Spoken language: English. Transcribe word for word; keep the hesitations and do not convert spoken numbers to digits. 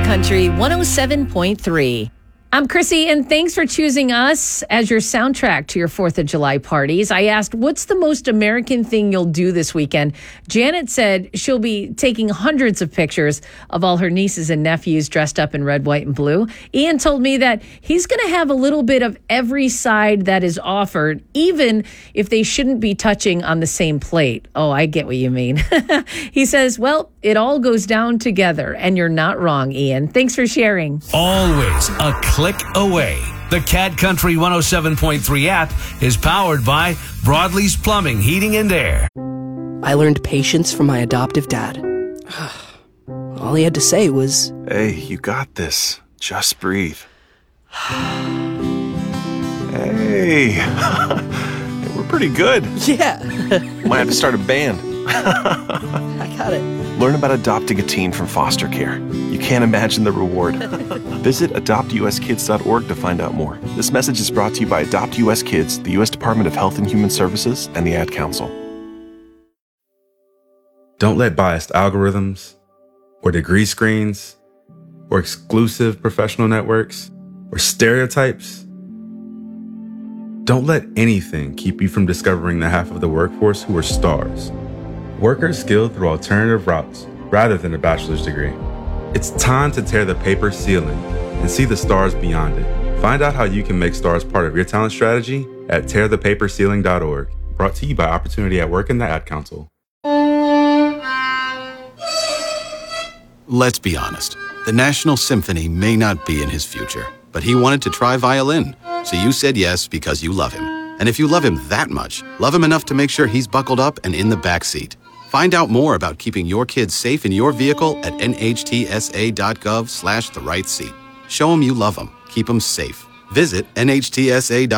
Country one oh seven point three. I'm Chrissy, and thanks for choosing us as your soundtrack to your fourth of July parties. I asked, what's the most American thing you'll do this weekend? Janet said she'll be taking hundreds of pictures of all her nieces and nephews dressed up in red, white, and blue. Ian told me that he's going to have a little bit of every side that is offered, even if they shouldn't be touching on the same plate. Oh, I get what you mean. He says, well, it all goes down together, and you're not wrong, Ian. Thanks for sharing. Always a click away. The Cat Country one oh seven point three app is powered by Broadleaf's Plumbing, Heating, and Air. I learned patience from my adoptive dad. All he had to say was, "Hey, you got this. Just breathe." Hey, we're pretty good. Yeah. Might have to start a band. I got it. Learn about adopting a teen from foster care. You can't imagine the reward. Visit adopt u s kids dot org to find out more. This message is brought to you by Adopt U S Kids, the U S Department of Health and Human Services, and the Ad Council. Don't let biased algorithms, or degree screens, or exclusive professional networks, or stereotypes. Don't let anything keep you from discovering the half of the workforce who are stars. Workers skilled through alternative routes rather than a bachelor's degree. It's time to tear the paper ceiling and see the stars beyond it. Find out how you can make stars part of your talent strategy at tear the paper ceiling dot org. Brought to you by Opportunity at Work and the Ad Council. Let's be honest. The National Symphony may not be in his future, but he wanted to try violin. So you said yes because you love him. And if you love him that much, love him enough to make sure he's buckled up and in the back seat. Find out more about keeping your kids safe in your vehicle at N H T S A dot gov slash the right seat. Show them you love them. Keep them safe. Visit N H T S A dot gov.